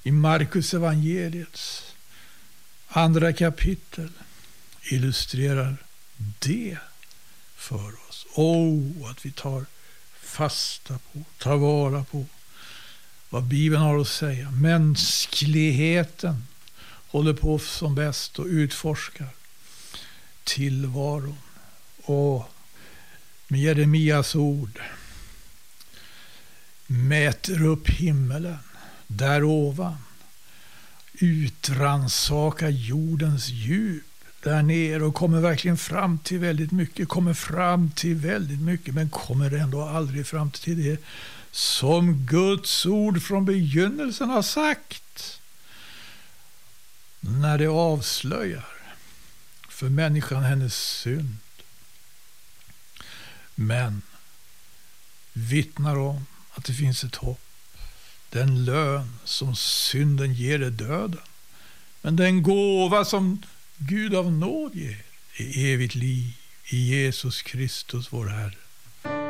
i Markus evangeliets andra kapitel illustrerar det för oss. Att vi tar fasta på, tar vara på vad Bibeln har att säga. Mänskligheten håller på som bäst och utforskar tillvaron. Och med Jeremias ord mäter upp himmelen där ovan, utransakar jordens djup där nere och kommer verkligen fram till väldigt mycket, men kommer ändå aldrig fram till det som Guds ord från begynnelsen har sagt, när det avslöjar för människan hennes synd, men vittnar om att det finns ett hopp. Den lön som synden ger är döden, men den gåva som Gud av nåd ger är evigt liv i Jesus Kristus vår Herre.